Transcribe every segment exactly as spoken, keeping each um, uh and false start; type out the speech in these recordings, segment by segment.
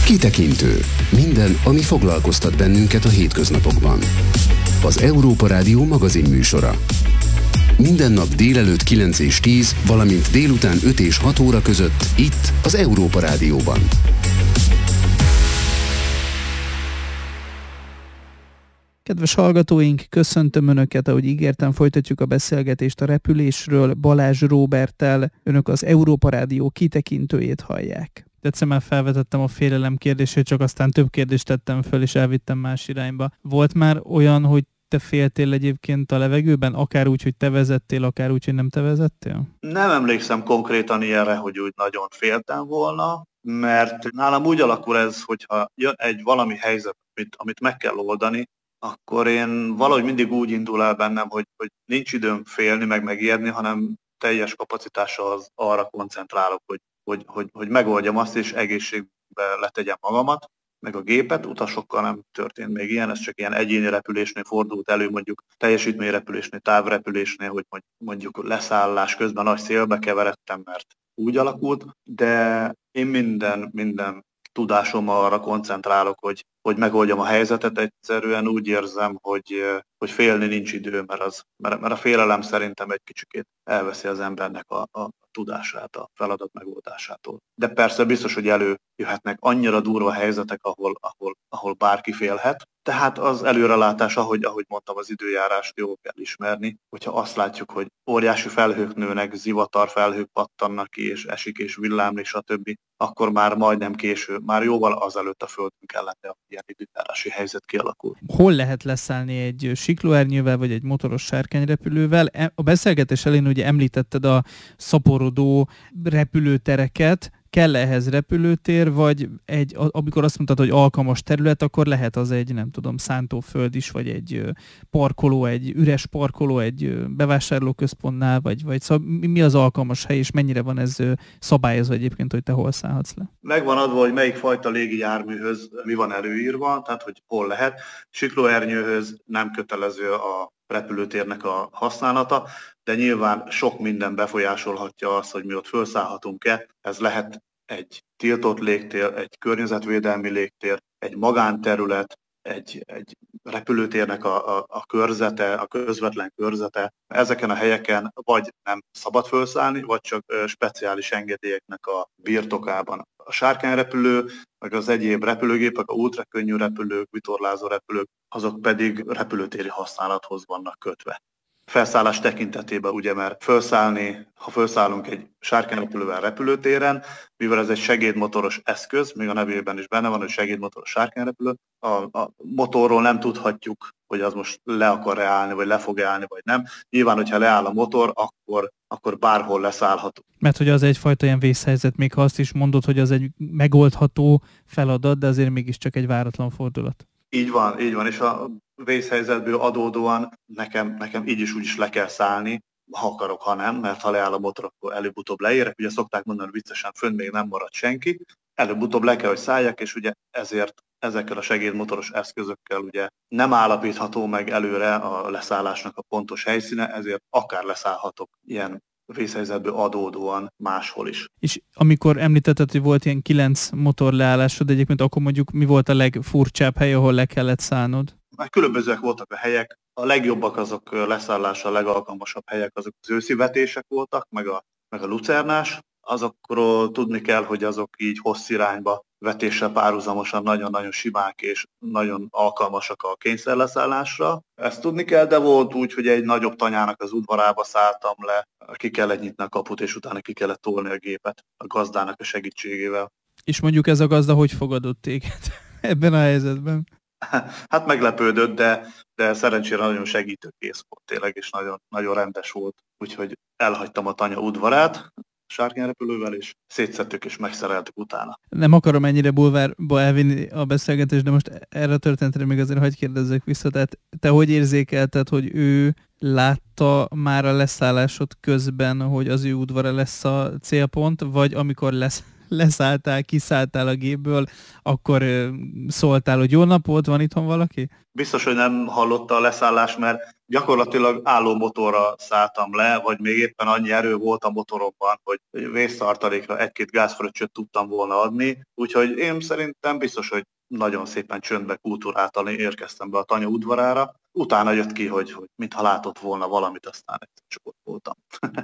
Kitekintő. Minden, ami foglalkoztat bennünket a hétköznapokban. Az Európa Rádió magazinműsora. Minden nap délelőtt kilenc és tíz, valamint délután öt és hat óra között itt az Európa Rádióban. Kedves hallgatóink, köszöntöm Önöket, ahogy ígértem, folytatjuk a beszélgetést a repülésről Balázs Róberttel. Önök az Európa Rádió kitekintőjét hallják. Egyszer már felvetettem a félelem kérdését, csak aztán több kérdést tettem föl, és elvittem más irányba. Volt már olyan, hogy te féltél egyébként a levegőben, akár úgy, hogy te vezettél, akár úgy, hogy nem te vezettél? Nem emlékszem konkrétan ilyenre, hogy úgy nagyon féltem volna, mert nálam úgy alakul ez, hogyha jön egy valami helyzet, amit, amit meg kell oldani, akkor én valahogy mindig úgy indul el bennem, hogy, hogy nincs időm félni, meg megijedni, hanem teljes kapacitással az arra koncentrálok, hogy, hogy, hogy, hogy megoldjam azt, és egészségbe letegyem magamat, meg a gépet. Utasokkal nem történt még ilyen, ez csak ilyen egyéni repülésnél fordult elő, mondjuk teljesítményrepülésnél, távrepülésnél, hogy mondjuk leszállás közben nagy szélbe keveredtem, mert úgy alakult, de én minden, minden tudásommal arra koncentrálok, hogy, hogy megoldjam a helyzetet. Egyszerűen úgy érzem, hogy, hogy félni nincs idő, mert, az, mert, mert a félelem szerintem egy kicsikét elveszi az embernek a, a tudását, a feladat megoldásától. De persze biztos, hogy előjöhetnek annyira durva helyzetek, ahol, ahol, ahol bárki félhet. Tehát az előrelátás, ahogy, ahogy mondtam, az időjárást jól kell ismerni. Hogyha azt látjuk, hogy óriási felhők nőnek, zivatar felhők pattannak ki, és esik, és villámlik, stb., akkor már majdnem késő, már jóval azelőtt a földön kellene, hogy ilyen időjárási helyzet kialakul. Hol lehet leszállni egy siklóernyővel, vagy egy motoros sárkányrepülővel? A beszélgetés elején ugye említetted a szaporodó repülőtereket. Kell ehhez repülőtér, vagy egy, amikor azt mondtad, hogy alkalmas terület, akkor lehet az egy, nem tudom, szántóföld is, vagy egy parkoló, egy üres parkoló, egy bevásárlóközpontnál, vagy, vagy szóval mi az alkalmas hely, és mennyire van ez szabályozva egyébként, hogy te hol szállhatsz le? Megvan adva, hogy melyik fajta légijárműhöz mi van előírva, tehát hogy hol lehet. Siklóernyőhöz nem kötelező a repülőtérnek a használata, de nyilván sok minden befolyásolhatja azt, hogy mi ott felszállhatunk-e. Ez lehet egy tiltott légtér, egy környezetvédelmi légtér, egy magánterület, egy, egy repülőtérnek a, a, a körzete, a közvetlen körzete. Ezeken a helyeken vagy nem szabad felszállni, vagy csak speciális engedélyeknek a birtokában. A sárkányrepülő, meg az egyéb repülőgépek, a ultrakönnyű repülők, vitorlázó repülők, azok pedig repülőtéri használathoz vannak kötve. Felszállás tekintetében ugye, mert felszállni, ha felszállunk egy sárkányrepülővel repülőtéren, mivel ez egy segédmotoros eszköz, még a nevében is benne van, hogy segédmotoros sárkányrepülő, a, a motorról nem tudhatjuk, hogy az most le akar-e állni, vagy le fog állni, vagy nem. Nyilván, hogyha leáll a motor, akkor, akkor bárhol leszállhatunk. Mert hogy az egyfajta ilyen vészhelyzet, még ha azt is mondod, hogy az egy megoldható feladat, de azért mégiscsak egy váratlan fordulat. Így van, így van, és a vészhelyzetből adódóan nekem, nekem így is úgy is le kell szállni, ha akarok, ha nem, mert ha leáll a motor, akkor előbb-utóbb leérek. Ugye szokták mondani, hogy viccesen, fönn még nem marad senki, előbb-utóbb le kell, hogy szálljak, és ugye ezért ezekkel a segédmotoros eszközökkel ugye nem állapítható meg előre a leszállásnak a pontos helyszíne, ezért akár leszállhatok ilyen vészhelyzetből adódóan máshol is. És amikor említetted, hogy volt ilyen kilenc motorleállásod, egyébként akkor mondjuk mi volt a legfurcsább hely, ahol le kellett szállnod? Már különbözőek voltak a helyek. A legjobbak azok leszállásra, a legalkalmasabb helyek azok az őszi vetések voltak, meg a, meg a lucernás. Azokról tudni kell, hogy azok így hossz irányba vetéssel párhuzamosan nagyon-nagyon simák és nagyon alkalmasak a kényszerleszállásra. Ezt tudni kell, de volt úgy, hogy egy nagyobb tanyának az udvarába szálltam le, ki kellett nyitni a kaput, és utána ki kellett tolni a gépet a gazdának a segítségével. És mondjuk ez a gazda hogy fogadott téged ebben a helyzetben? Hát meglepődött, de, de szerencsére nagyon segítőkész volt tényleg, és nagyon, nagyon rendes volt. Úgyhogy elhagytam a tanya udvarát sárkányrepülővel, és szétszedtük és megszereltük utána. Nem akarom ennyire bulvárba elvinni a beszélgetést, de most erre a történetre még azért hagyj kérdezzek vissza. Tehát te hogy érzékelted, hogy ő látta már a leszállásod közben, hogy az ő udvara lesz a célpont, vagy amikor lesz, leszálltál, kiszálltál a gépből, akkor szóltál, hogy jó nap volt, van itthon valaki? Biztos, hogy nem hallotta a leszállást, mert gyakorlatilag álló motorra szálltam le, vagy még éppen annyi erő volt a motoromban, hogy vésztartalékra egy-két gázfröccsöt tudtam volna adni. Úgyhogy én szerintem biztos, hogy nagyon szépen csöndbe, kultúráltan érkeztem be a tanya udvarára. Utána jött ki, hogy, hogy mintha látott volna valamit, aztán egyszer csak ott voltam.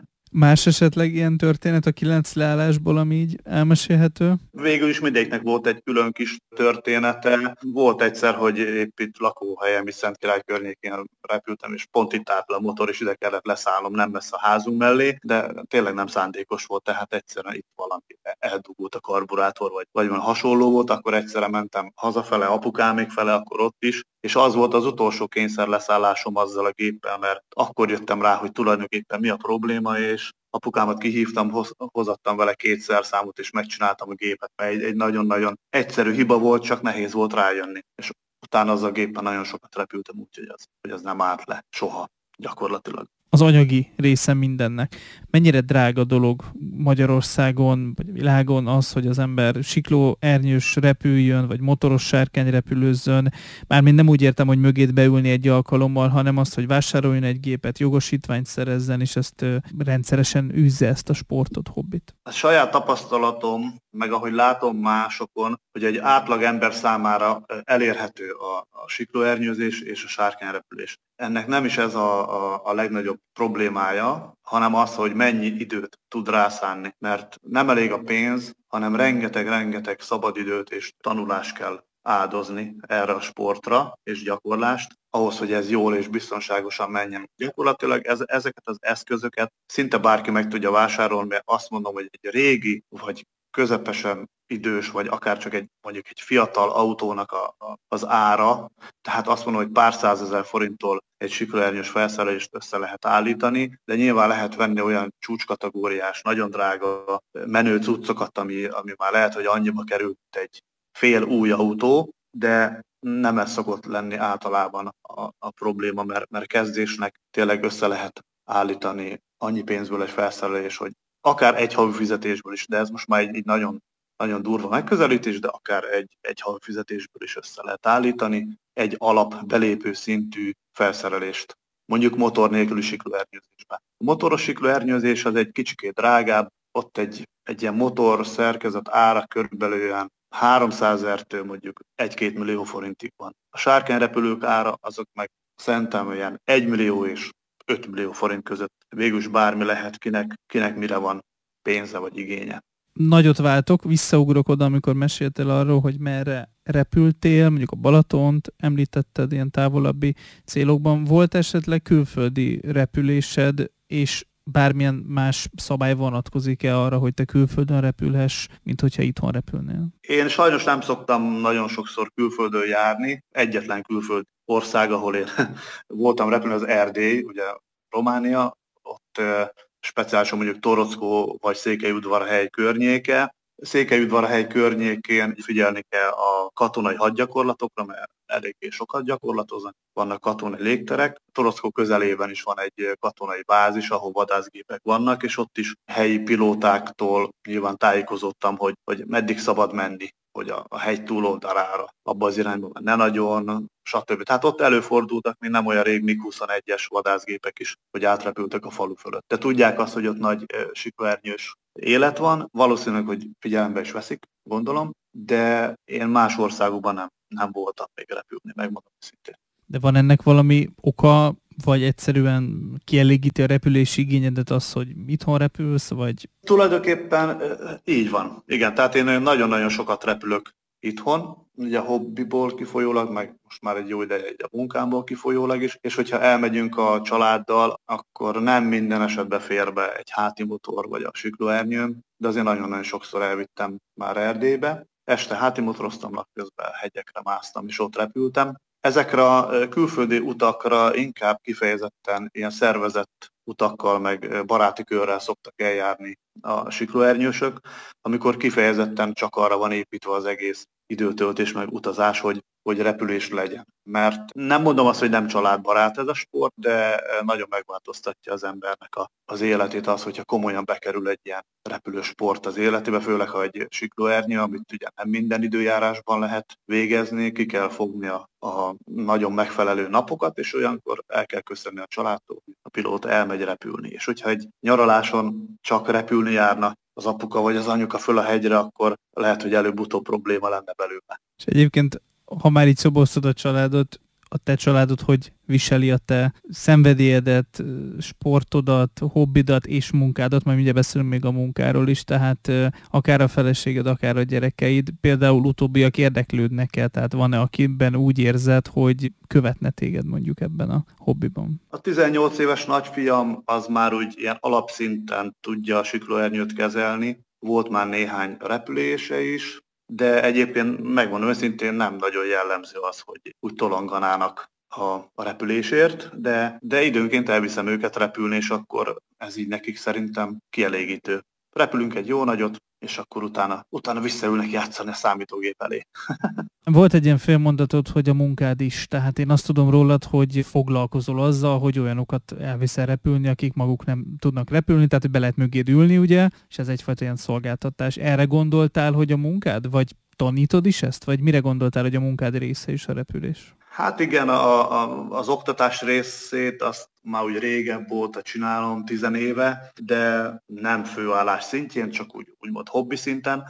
Más esetleg ilyen történet a kilenc leállásból, ami így elmesélhető? Végül is mindegyiknek volt egy külön kis története. Volt egyszer, hogy épp itt lakóhelyem, is Szentkirály környékén repültem, és pont itt állt le a motor, és ide kellett leszállnom, nem messze a házunk mellé, de tényleg nem szándékos volt, tehát egyszerűen itt valami eldugult a karburátor, vagy, vagy valami hasonló volt, akkor egyszerre mentem hazafele, apukámék fele, akkor ott is, és az volt az utolsó kényszer leszállásom azzal a géppel, mert akkor jöttem rá, hogy tulajdonképpen mi a probléma, és apukámat kihívtam, hoz, hozattam vele két szerszámot, és megcsináltam a gépet, mert egy, egy nagyon-nagyon egyszerű hiba volt, csak nehéz volt rájönni. És utána az a gépen nagyon sokat repültem, úgyhogy az, hogy az nem állt le soha gyakorlatilag. Az anyagi része mindennek. Mennyire drága dolog Magyarországon, vagy a világon az, hogy az ember siklóernyős repüljön, vagy motoros sárkány repülőzzön. Mármint nem úgy értem, hogy mögét beülni egy alkalommal, hanem azt, hogy vásároljon egy gépet, jogosítványt szerezzen, és ezt rendszeresen űzze ezt a sportot, hobbit. A saját tapasztalatom, meg ahogy látom másokon, hogy egy átlag ember számára elérhető a, a siklóernyőzés és a sárkányrepülés. Ennek nem is ez a, a, a legnagyobb problémája, hanem az, hogy mennyi időt tud rászánni. Mert nem elég a pénz, hanem rengeteg-rengeteg szabadidőt és tanulást kell áldozni erre a sportra és gyakorlást, ahhoz, hogy ez jól és biztonságosan menjen. Gyakorlatilag ez, ezeket az eszközöket szinte bárki meg tudja vásárolni, mert azt mondom, hogy egy régi vagy közepesen idős, vagy akár csak egy, mondjuk egy fiatal autónak a, a, az ára, tehát azt mondom, hogy pár százezer forinttól egy siklóernyős felszerelést össze lehet állítani, de nyilván lehet venni olyan csúcskategóriás, nagyon drága menő cuccokat, ami, ami már lehet, hogy annyiba került egy fél új autó, de nem ez szokott lenni általában a, a probléma, mert, mert kezdésnek tényleg össze lehet állítani annyi pénzből egy felszerelés, hogy akár egy havi fizetésből is, de ez most már egy, egy nagyon, nagyon durva megközelítés, de akár egy, egy havi fizetésből is össze lehet állítani egy alap belépő szintű felszerelést, mondjuk motor nélküli siklóernyőzésben. A motoros siklóernyőzés az egy kicsikét drágább, ott egy, egy ilyen motor szerkezet ára körülbelül olyan háromszázezertől mondjuk egy-két millió forintig van. A sárkányrepülők ára azok meg szerintem olyan egy millió és öt millió forint között. Végülis bármi lehet, kinek, kinek mire van pénze vagy igénye. Nagyot váltok, visszaugrok oda, amikor meséltél arról, hogy merre repültél, mondjuk a Balatont említetted ilyen távolabbi célokban. Volt esetleg külföldi repülésed, és bármilyen más szabály vonatkozik-e arra, hogy te külföldön repülhess, mint hogyha itthon repülnél? Én sajnos nem szoktam nagyon sokszor külföldön járni. Egyetlen külföld ország, ahol én voltam repülni, az Erdély, ugye Románia, ott speciálisan mondjuk Torockó vagy Székelyudvarhely környéke. Székelyudvarhely környékén figyelni kell a katonai hadgyakorlatokra, mert eléggé sokat gyakorlatoznak, vannak katonai légterek. Torockó közelében is van egy katonai bázis, ahol vadászgépek vannak, és ott is helyi pilótáktól nyilván tájékozottam, hogy, hogy meddig szabad menni, hogy a, a hegy túloldalára, abba az irányba ne nagyon, stb. Tehát ott előfordultak, még nem olyan rég, mig huszonegyes vadászgépek is, hogy átrepültek a falu fölött. De tudják azt, hogy ott nagy e, siklóernyős élet van, valószínűleg, hogy figyelembe is veszik, gondolom, de én más országokban nem, nem voltam még repülni, megmondom szintén. De van ennek valami oka, vagy egyszerűen kielégíti a repülési igényedet az, hogy itthon repülsz, vagy... Tulajdonképpen így van. Igen, tehát én nagyon-nagyon sokat repülök itthon, ugye a hobbiból kifolyólag, meg most már egy jó ideje egy a munkámból kifolyólag is, és hogyha elmegyünk a családdal, akkor nem minden esetben fér be egy háti motor vagy a siklóernyőm, de azért nagyon-nagyon sokszor elvittem már Erdélybe. Este háti motoroztam, napközben hegyekre másztam, és ott repültem. Ezekre a külföldi utakra inkább kifejezetten ilyen szervezett utakkal, meg baráti körrel szoktak eljárni a siklóernyősök, amikor kifejezetten csak arra van építve az egész időtöltés, meg utazás, hogy, hogy repülés legyen. Mert nem mondom azt, hogy nem családbarát ez a sport, de nagyon megváltoztatja az embernek a, az életét az, hogyha komolyan bekerül egy ilyen repülősport az életébe, főleg ha egy siklóernyő, amit ugye nem minden időjárásban lehet végezni, ki kell fogni a, a nagyon megfelelő napokat, és olyankor el kell köszönni a családtól, hogy a pilóta elmegy repülni. És hogyha egy nyaraláson csak repülni járna az apuka vagy az anyuka föl a hegyre, akkor lehet, hogy előbb-utóbb probléma lenne belőle. És egyébként, ha már így szoboztad a családot, a te családod hogy viseli a te szenvedélyedet, sportodat, hobbidat és munkádat, majd ugye beszélünk még a munkáról is, tehát akár a feleséged, akár a gyerekeid, például utóbbiak érdeklődnek-e, tehát van-e, akiben úgy érzed, hogy követne téged mondjuk ebben a hobbiban? A tizennyolc éves nagyfiam az már úgy ilyen alapszinten tudja a siklóernyőt kezelni, volt már néhány repülése is, de egyébként megmondom őszintén nem nagyon jellemző az, hogy úgy tolonganának a, a repülésért, de, de időnként elviszem őket repülni, és akkor ez így nekik szerintem kielégítő. Repülünk egy jó nagyot, és akkor utána, utána visszaülnek játszani a számítógép elé. Volt egy ilyen félmondatod, hogy a munkád is, tehát én azt tudom rólad, hogy foglalkozol azzal, hogy olyanokat elviszel repülni, akik maguk nem tudnak repülni, tehát hogy be lehet mögéd ülni, ugye, és ez egyfajta ilyen szolgáltatás. Erre gondoltál, hogy a munkád, vagy tanítod is ezt, vagy mire gondoltál, hogy a munkád része is a repülés? Hát igen, a, a, az oktatás részét azt már úgy régebb óta csinálom, tizenéve, de nem főállás szintjén, csak úgy, úgymond hobbi szinten,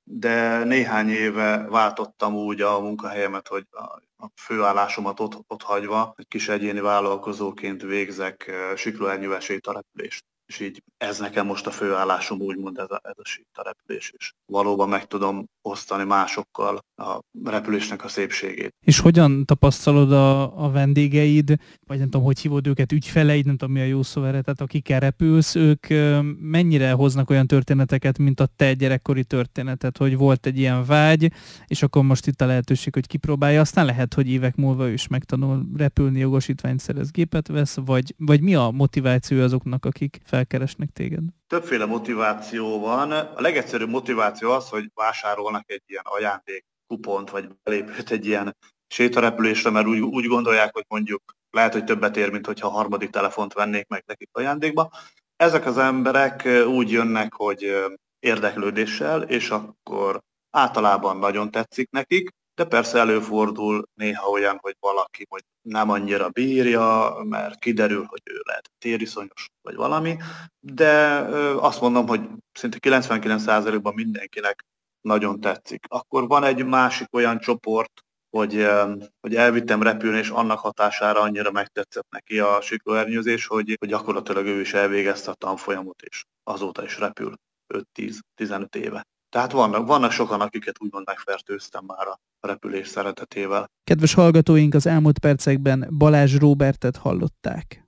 de néhány éve váltottam úgy a munkahelyemet, hogy a, a főállásomat ott, ott hagyva, egy kis egyéni vállalkozóként végzek siklóernyővel sétarepülést. És így ez nekem most a főállásom, úgymond ez a, ez a sétarepülés, és valóban meg tudom osztani másokkal a repülésnek a szépségét. És hogyan tapasztalod a, a vendégeid, vagy nem tudom, hogy hívod őket, ügyfeleid, nem tudom mi a jó szó erre, tehát akikkel repülsz, ők mennyire hoznak olyan történeteket, mint a te gyerekkori történetet, hogy volt egy ilyen vágy, és akkor most itt a lehetőség, hogy kipróbálja, aztán lehet, hogy évek múlva ő is megtanul repülni, jogosítványt szerez, gépet vesz, vagy, vagy mi a motiváció azoknak, akik felkeresnek téged? Többféle motiváció van. A legegyszerűbb motiváció az, hogy vásárolnak egy ilyen ajándékkupont, vagy belépőt egy ilyen sétarepülésre, mert úgy, úgy gondolják, hogy mondjuk lehet, hogy többet ér, mint hogyha a harmadik telefont vennék meg nekik ajándékba. Ezek az emberek úgy jönnek, hogy érdeklődéssel, és akkor általában nagyon tetszik nekik, de persze előfordul néha olyan, hogy valaki hogy nem annyira bírja, mert kiderül, hogy ő lehet tériszonyos, vagy valami, de azt mondom, hogy szinte kilencvenkilenc százalékban mindenkinek nagyon tetszik. Akkor van egy másik olyan csoport, hogy, hogy elvittem repülni, és annak hatására annyira megtetszett neki a siklóernyőzés, hogy, hogy gyakorlatilag ő is elvégezte a tanfolyamot, és azóta is repül öt-tíz-tizenöt éve. Tehát vannak, vannak sokan, akiket úgymond megfertőztem már a repülés szeretetével. Kedves hallgatóink, az elmúlt percekben Balázs Róbertet hallották.